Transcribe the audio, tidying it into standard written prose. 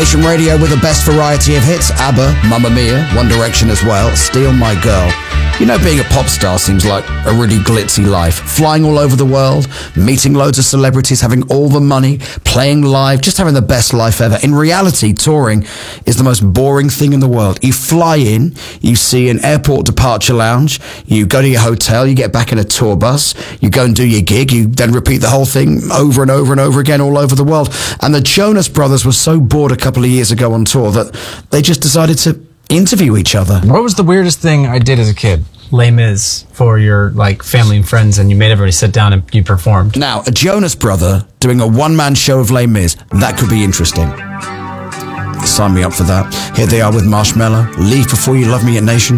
Nation Radio with the best variety of hits. ABBA, Mamma Mia, One Direction as well, Steal My Girl. You know, being a pop star seems like a really glitzy life. Flying all over the world, meeting loads of celebrities, having all the money, playing live, just having the best life ever. In reality, touring is the most boring thing in the world. You fly in, you see an airport departure lounge, you go to your hotel, you get back in a tour bus, you go and do your gig, you then repeat the whole thing over and over and over again all over the world. And the Jonas Brothers were so bored a couple of years ago on tour that they just decided to interview each other. What was the weirdest thing I did as a kid? Les Mis for your family and friends, and you made everybody sit down and you performed. Now, a Jonas brother doing a one-man show of Les Mis, that could be interesting. Sign me up for that. Here they are with Marshmello. Leave Before You Love Me at Nation.